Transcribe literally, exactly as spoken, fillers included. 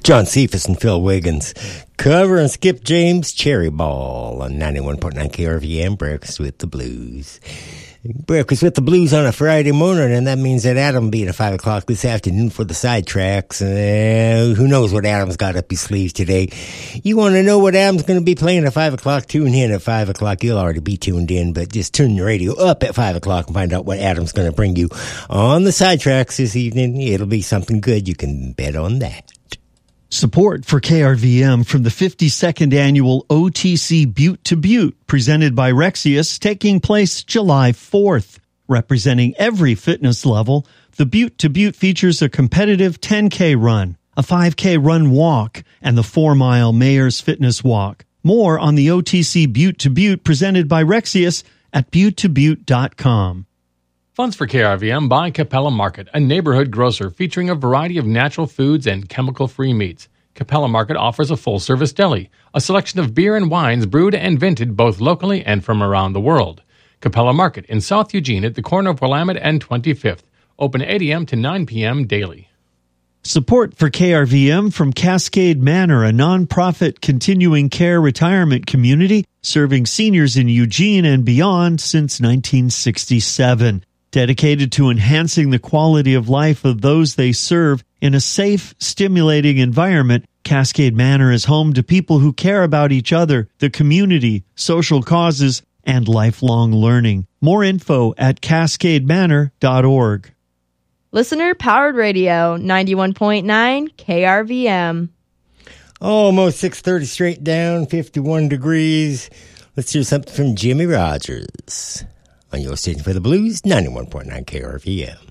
John Cephas and Phil Wiggins covering Skip James' Cherry Ball on ninety-one point nine K R V M, Breakfast with the Blues. Breakfast with the Blues on a Friday morning, and that means that Adam will be at five o'clock this afternoon for the sidetracks. Uh, who knows what Adam's got up his sleeves today? You want to know what Adam's going to be playing at five o'clock? Tune in at five o'clock. You'll already be tuned in, but just turn your radio up at five o'clock and find out what Adam's going to bring you on the sidetracks this evening. It'll be something good. You can bet on that. Support for K R V M from the fifty-second Annual O T C Butte to Butte, presented by Rexius, taking place July fourth. Representing every fitness level, the Butte to Butte features a competitive ten K run, a five K run walk, and the four mile Mayor's Fitness Walk. More on the O T C Butte to Butte presented by Rexius at butte to butte dot com. Funds for K R V M by Capella Market, a neighborhood grocer featuring a variety of natural foods and chemical-free meats. Capella Market offers a full-service deli, a selection of beer and wines brewed and vented both locally and from around the world. Capella Market in South Eugene at the corner of Willamette and twenty-fifth. Open eight a.m. to nine p.m. daily. Support for K R V M from Cascade Manor, a nonprofit continuing care retirement community serving seniors in Eugene and beyond since nineteen sixty-seven. Dedicated to enhancing the quality of life of those they serve in a safe, stimulating environment, Cascade Manor is home to people who care about each other, the community, social causes, and lifelong learning. More info at cascade manor dot org. Listener Powered Radio, ninety-one point nine K R V M. Almost six thirty straight down, fifty-one degrees. Let's hear something from Jimmy Rogers on your station for the Blues, ninety-one point nine K R V M.